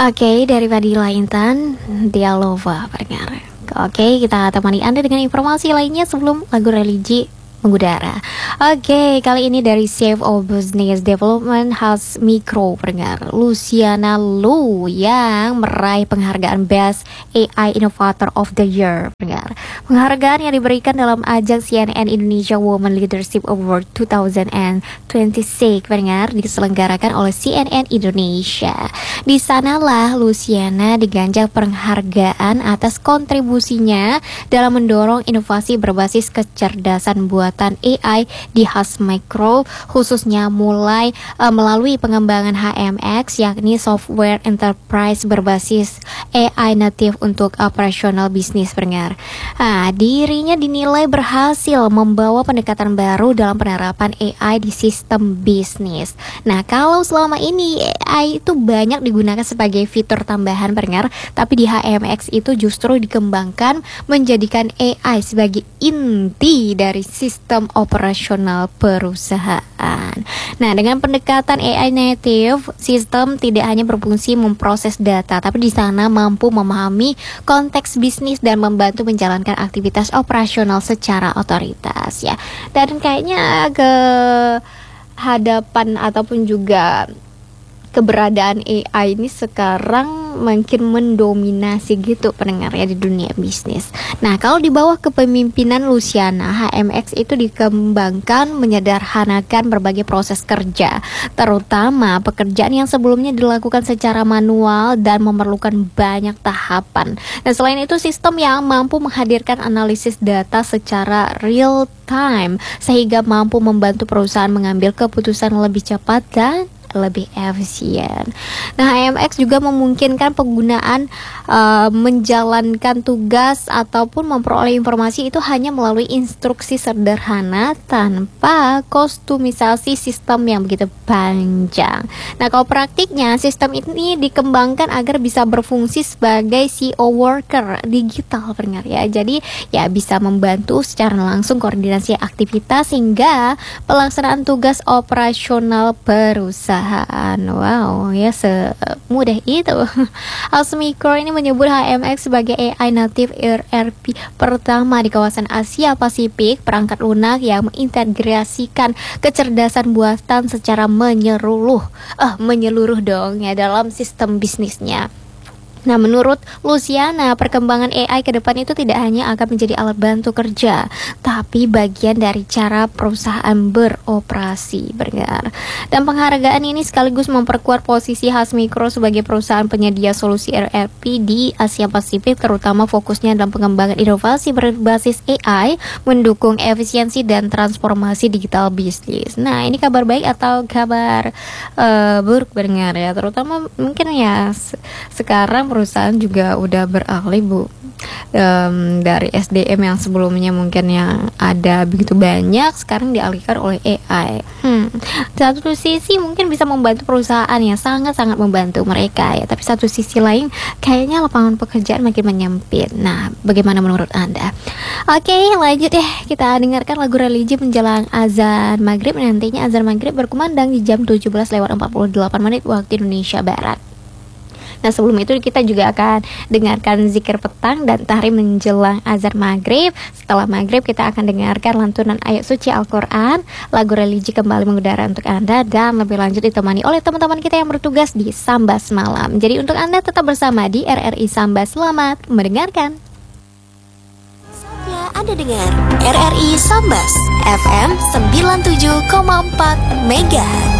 Oke, dari Fadila Intan, Dialova pendengar. Oke, kita temani Anda dengan informasi lainnya sebelum lagu religi mengudara. Oke, kali ini dari Chief of Business Development Has Micro pendengar, Luciana Lu yang meraih penghargaan Best AI Innovator of the Year pendengar. Penghargaan yang diberikan dalam ajang CNN Indonesia Women Leadership Award 2026 pendengar diselenggarakan oleh CNN Indonesia. Di sanalah Luciana diganjar penghargaan atas kontribusinya dalam mendorong inovasi berbasis kecerdasan buatan AI di Has Micro, khususnya melalui pengembangan HMX, yakni software enterprise berbasis AI native untuk operasional bisnis pendengar. Dirinya dinilai berhasil membawa pendekatan baru dalam penerapan AI di sistem bisnis. Nah, kalau selama ini AI itu banyak digunakan sebagai fitur tambahan pendengar, tapi di HMX itu justru dikembangkan menjadikan AI sebagai inti dari sistem operasional perusahaan. Nah, dengan pendekatan AI native, sistem tidak hanya berfungsi memproses data, tapi di sana mampu memahami konteks bisnis dan membantu menjalankan aktivitas operasional secara otoritas ya. Dan kayaknya ke hadapan ataupun juga keberadaan AI ini sekarang makin mendominasi gitu pendengar ya di dunia bisnis. Nah, kalau di bawah kepemimpinan Luciana, HMX itu dikembangkan menyederhanakan berbagai proses kerja, terutama pekerjaan yang sebelumnya dilakukan secara manual dan memerlukan banyak tahapan. Dan selain itu, sistem yang mampu menghadirkan analisis data secara real time sehingga mampu membantu perusahaan mengambil keputusan lebih cepat dan lebih efisien. Nah, HMX juga memungkinkan penggunaan menjalankan tugas ataupun memperoleh informasi itu hanya melalui instruksi sederhana tanpa kostumisasi sistem yang begitu panjang. Nah, kalau praktiknya sistem ini dikembangkan agar bisa berfungsi sebagai CEO worker digital pendengar ya. Jadi ya bisa membantu secara langsung koordinasi aktivitas hingga pelaksanaan tugas operasional perusahaan. Wow, ya semudah itu. Has Micro ini menyebut HMX sebagai AI native ERP pertama di kawasan Asia Pasifik, perangkat lunak yang mengintegrasikan kecerdasan buatan secara menyeluruh dong ya dalam sistem bisnisnya. Nah, menurut Luciana, perkembangan AI ke depan itu tidak hanya akan menjadi alat bantu kerja, tapi bagian dari cara perusahaan beroperasi pendengar. Dan penghargaan ini sekaligus memperkuat posisi Has Micro sebagai perusahaan penyedia solusi ERP di Asia Pasifik, terutama fokusnya dalam pengembangan inovasi berbasis AI, mendukung efisiensi dan transformasi digital bisnis. Nah, ini kabar baik atau kabar buruk pendengar ya, terutama mungkin ya sekarang perusahaan juga udah beralih dari SDM yang sebelumnya mungkin yang ada begitu banyak, sekarang dialihkan oleh AI. Satu sisi mungkin bisa membantu perusahaan yang sangat-sangat membantu mereka ya, tapi satu sisi lain kayaknya lapangan pekerjaan makin menyempit. Nah, bagaimana menurut Anda? Oke, lanjut ya, kita dengarkan lagu religi menjelang azan maghrib. Nantinya azan maghrib berkumandang di jam 17:48 waktu Indonesia Barat. Nah, sebelum itu kita juga akan dengarkan zikir petang dan tahrim menjelang azan maghrib. Setelah maghrib kita akan dengarkan lantunan ayat suci Al-Quran, lagu religi kembali mengudara untuk Anda, dan lebih lanjut ditemani oleh teman-teman kita yang bertugas di Sambas Malam. Jadi untuk Anda tetap bersama di RRI Sambas. Selamat mendengarkan. Saatnya Anda dengar RRI Sambas FM 97,4 MHz.